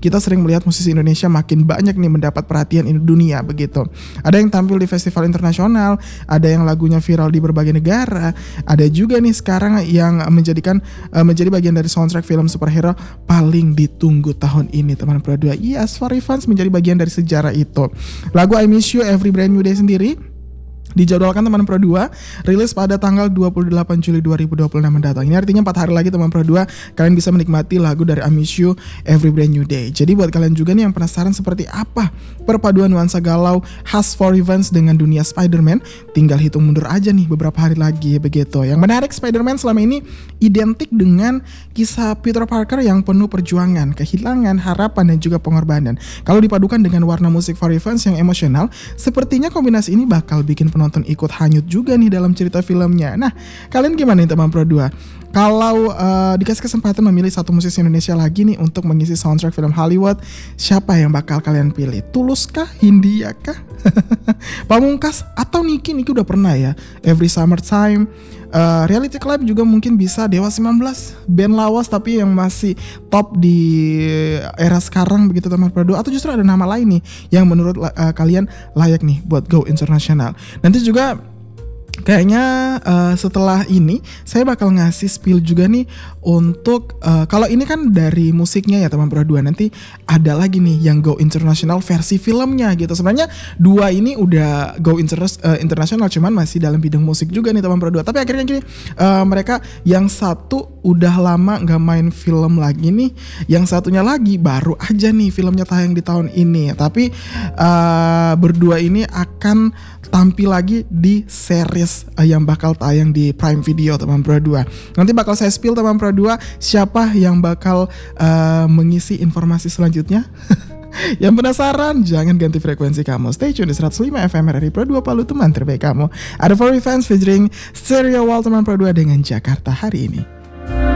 kita sering melihat musisi Indonesia makin banyak nih mendapat perhatian dunia begitu. Ada yang tampil di festival internasional, ada yang lagunya viral di berbagai negara, ada juga nih sekarang yang menjadi bagian dari soundtrack film superhero paling ditunggu tahun ini, teman Pro 2. Yes, Furry Fans menjadi bagian dari sejarah itu. Lagu I Miss You Every Brand New Day sendiri dijadwalkan teman Pro 2 rilis pada tanggal 28 Juli 2026 mendatang. Ini artinya 4 hari lagi teman Pro 2 kalian bisa menikmati lagu dari I Miss You Every Brand New Day. Jadi buat kalian juga nih yang penasaran seperti apa perpaduan nuansa galau khas Furry Fans dengan dunia Spider-Man, tinggal hitung mundur aja nih beberapa hari lagi begitu. Yang menarik, Spider-Man selama ini identik dengan kisah Peter Parker yang penuh perjuangan, kehilangan, harapan dan juga pengorbanan. Kalau dipadukan dengan warna musik Furry Fans yang emosional, sepertinya kombinasi ini bakal bikin penonton ikut hanyut juga nih dalam cerita filmnya. Nah, kalian gimana nih teman Pro 2? Kalau dikasih kesempatan memilih satu musisi Indonesia lagi nih untuk mengisi soundtrack film Hollywood, siapa yang bakal kalian pilih? Tulus kah? Hindia kah? Pamungkas atau Niki? Niki udah pernah ya, Every Summertime. Reality Club juga mungkin bisa, Dewa 19, band lawas tapi yang masih top di era sekarang begitu teman Pro 2. Atau justru ada nama lain nih yang menurut kalian layak nih buat go internasional. Nanti juga kayaknya setelah ini saya bakal ngasih spill juga nih untuk kalau ini kan dari musiknya ya teman Pro 2, nanti ada lagi nih yang go international versi filmnya gitu. Sebenarnya dua ini udah go international, cuman masih dalam bidang musik juga nih teman Pro 2. Tapi akhirnya gini, mereka yang satu udah lama nggak main film lagi nih, yang satunya lagi baru aja nih filmnya tayang di tahun ini. Tapi berdua ini akan tampil lagi di series yang bakal tayang di Prime Video teman Pro 2. Nanti bakal saya spill teman Pro 2 siapa yang bakal mengisi informasi selanjutnya. Yang penasaran, jangan ganti frekuensi kamu. Stay tune di 105 FM RRI Pro 2 Palu, teman terbaik kamu. Ada Furry Fans featuring Stereo Wall teman Pro 2 dengan Jakarta hari ini.